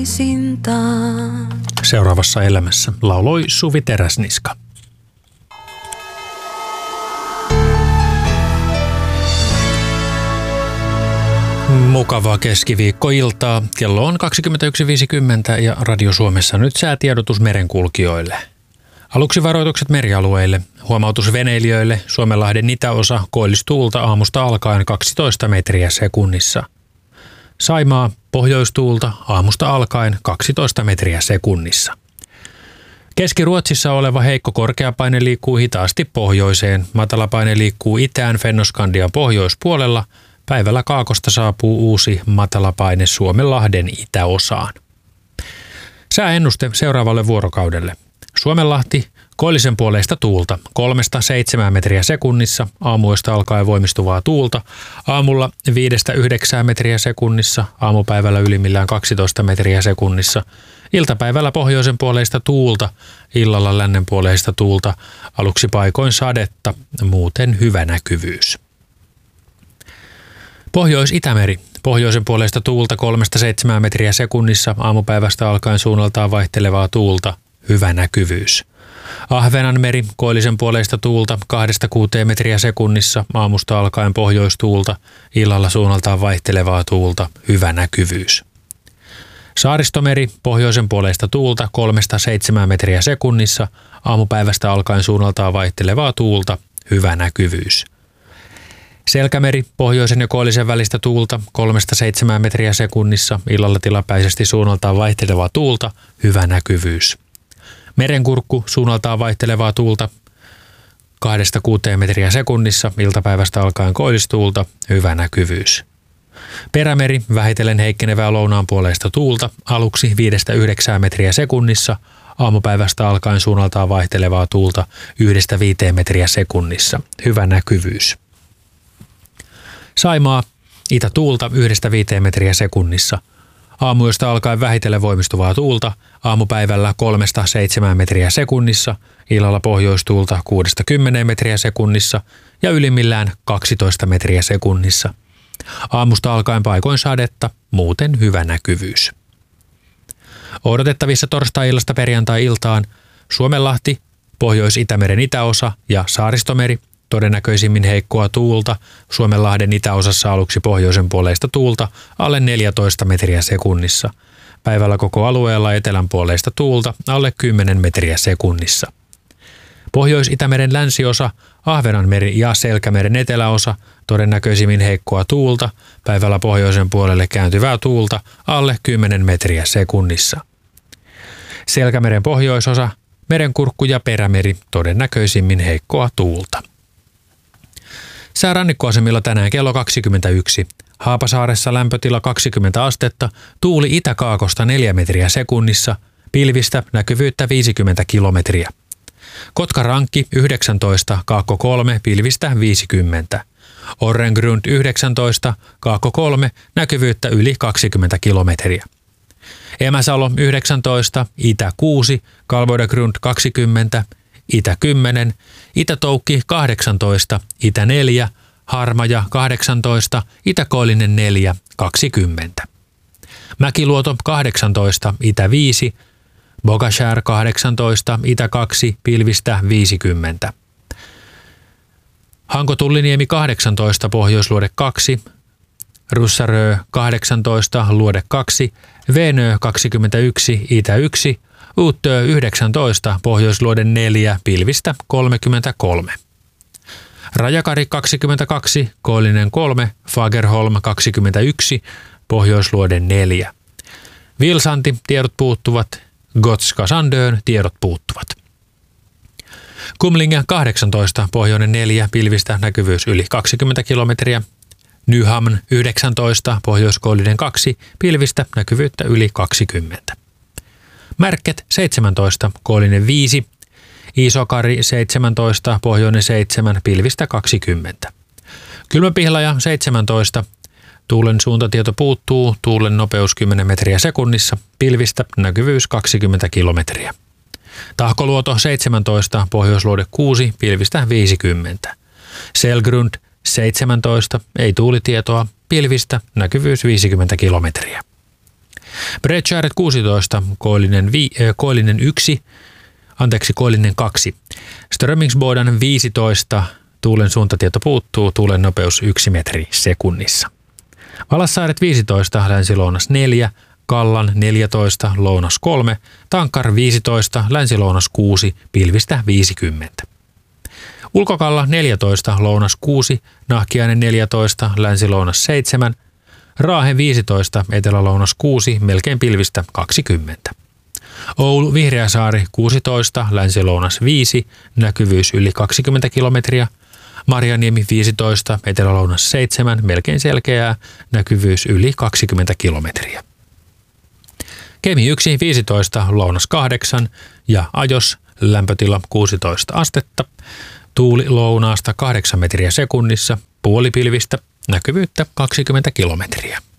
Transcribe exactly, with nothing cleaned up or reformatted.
onnellisinta. Seuraavassa elämässä lauloi Suvi Teräsniska. Mukavaa keskiviikkoiltaa. Kello on kaksikymmentäyksi viisikymmentä ja Radio Suomessa nyt säätiedotus merenkulkijoille. Aluksi varoitukset merialueille. Huomautus veneilijöille. Suomenlahden itäosa koillistuulta aamusta alkaen kaksitoista metriä sekunnissa. Saimaa pohjoistuulta aamusta alkaen kaksitoista metriä sekunnissa. Keski-Ruotsissa oleva heikko korkeapaine liikkuu hitaasti pohjoiseen. Matalapaine liikkuu itään Fennoskandian pohjoispuolella. Päivällä Kaakosta saapuu uusi matalapaine Suomenlahden itäosaan. Sääennuste seuraavalle vuorokaudelle. Suomenlahti koillisen puoleista tuulta kolmesta seitsemään metriä sekunnissa, aamuista alkaen voimistuvaa tuulta, aamulla viidestä yhdeksään metriä sekunnissa, aamupäivällä ylimmillään kaksitoista metriä sekunnissa, iltapäivällä pohjoisen puoleista tuulta, illalla lännen puoleista tuulta, aluksi paikoin sadetta, muuten hyvä näkyvyys. Pohjois-Itämeri. Pohjoisen puoleista tuulta kolmesta seitsemään metriä sekunnissa, aamupäivästä alkaen suunnaltaan vaihtelevaa tuulta, hyvä näkyvyys. Ahvenanmeri, koillisen puoleista tuulta kahdesta kuuteen metriä sekunnissa, aamusta alkaen pohjoistuulta, illalla suunnaltaan vaihtelevaa tuulta, hyvä näkyvyys. Saaristomeri, pohjoisen puoleista tuulta kolmesta seitsemään metriä sekunnissa, aamupäivästä alkaen suunnaltaan vaihtelevaa tuulta, hyvä näkyvyys. Selkämeri, pohjoisen ja koillisen välistä tuulta kolmesta seitsemään metriä sekunnissa, illalla tilapäisesti suunnaltaan vaihtelevaa tuulta, hyvä näkyvyys. Merenkurkku, suunnaltaan vaihtelevaa tuulta kahdesta kuuteen metriä sekunnissa, iltapäivästä alkaen koillistuulta, hyvä näkyvyys. Perämeri, vähitellen heikkenevää lounaan puoleista tuulta, aluksi viidestä yhdeksään metriä sekunnissa, aamupäivästä alkaen suunnaltaan vaihtelevaa tuulta yhdestä viiteen metriä sekunnissa, hyvä näkyvyys. Saimaa, itätuulta yhdestä viiteen metriä sekunnissa. Aamuista alkaen vähitellen voimistuvaa tuulta, aamupäivällä kolmesta seitsemään metriä sekunnissa, illalla pohjoistuulta kuudesta kymmeneen metriä sekunnissa ja ylimmillään kaksitoista metriä sekunnissa. Aamusta alkaen paikoin sadetta, muuten hyvä näkyvyys. Odotettavissa torstai-illasta perjantai-iltaan Suomenlahti, Pohjois-Itämeren itäosa ja Saaristomeri, todennäköisimmin heikkoa tuulta, Suomenlahden itäosassa aluksi pohjoisen puoleista tuulta alle neljätoista metriä sekunnissa. Päivällä koko alueella etelän puoleista tuulta alle kymmenen metriä sekunnissa. Pohjois-Itämeren länsiosa, Ahvenanmeri ja Selkämeren eteläosa, todennäköisimmin heikkoa tuulta, päivällä pohjoisen puolelle kääntyvää tuulta alle kymmenen metriä sekunnissa. Selkämeren pohjoisosa, Merenkurkku ja Perämeri, todennäköisimmin heikkoa tuulta. Sää rannikkoasemilla tänään kello kaksikymmentäyksi. Haapasaaressa lämpötila kaksikymmentä astetta, tuuli itäkaakosta neljä metriä sekunnissa, pilvistä näkyvyyttä viisikymmentä kilometriä. Kotkarankki yhdeksäntoista, Kaakko kolme, pilvistä viisikymmentä. Orrengrund yhdeksäntoista, Kaakko kolme, näkyvyyttä yli kaksikymmentä kilometriä. Emäsalo yhdeksäntoista, Itä kuusi, Kalvoidegrund kaksikymmentä, Itä kymmenen, Itätoukki kahdeksantoista, Itä neljä, Harmaja kahdeksantoista, Itä-Koillinen neljä, kaksikymmentä. Mäkiluoto kahdeksantoista, Itä viisi, Bogashär kahdeksantoista, Itä kaksi, pilvistä viisikymmentä. Hanko-Tulliniemi kahdeksantoista, Pohjoisluode kaksi, Russarö kahdeksantoista, Luode kaksi, Venö kaksikymmentäyksi, Itä yksi, Uutö yhdeksäntoista, Pohjoisluode neljä, pilvistä kolmekymmentäkolme. Rajakari kaksikymmentäkaksi, Koillinen kolme, Fagerholm kaksikymmentäyksi, Pohjoisluode neljä. Vilsanti, tiedot puuttuvat, Gotska Sandön, tiedot puuttuvat. Kumlinge kahdeksantoista, Pohjoinen neljä, pilvistä näkyvyys yli kaksikymmentä kilometriä. Nyhamn yhdeksäntoista, Pohjois-Koillinen kaksi, pilvistä näkyvyyttä yli kaksikymmentä. Märket seitsemäntoista, Koillinen viisi, Isokari seitsemäntoista, Pohjoinen seitsemän, pilvistä kaksikymmentä. Kylmäpihlaja seitsemäntoista, tuulen suuntatieto puuttuu, tuulen nopeus kymmenen metriä sekunnissa, pilvistä näkyvyys kaksikymmentä kilometriä. Tahkoluoto seitsemäntoista, Pohjoisluode kuusi, pilvistä viisikymmentä. Selgrund seitsemäntoista, ei tuulitietoa, pilvistä näkyvyys viisikymmentä kilometriä. Bredskäret kuusitoista, koillinen, vi, äh, koillinen yksi, anteeksi koillinen kaksi. Strömingsbodan viisitoista, tuulen suuntatieto puuttuu, tuulen nopeus yksi metri sekunnissa. Valassaaret viisitoista, länsi-lounas neljä, Kallan neljätoista, lounas kolme, Tankar viisitoista, länsi-lounas kuusi, pilvistä viisikymmentä. Ulkokalla neljätoista, lounas kuusi, Nahkiainen neljätoista, länsi-lounas seitsemän, Raahe viisitoista, etelä-lounas kuusi, melkein pilvistä kaksikymmentä. Oulu Vihreäsaari kuusitoista, länsi-lounas viisi, näkyvyys yli kaksikymmentä kilometriä. Marjaniemi viisitoista, etelä-lounas seitsemän, melkein selkeää, näkyvyys yli kaksikymmentä kilometriä. Kemi yksi viisitoista, lounas kahdeksan ja Ajos lämpötila kuusitoista astetta. Tuuli lounaasta kahdeksan metriä sekunnissa, puolipilvistä, näkyvyyttä kaksikymmentä kilometriä.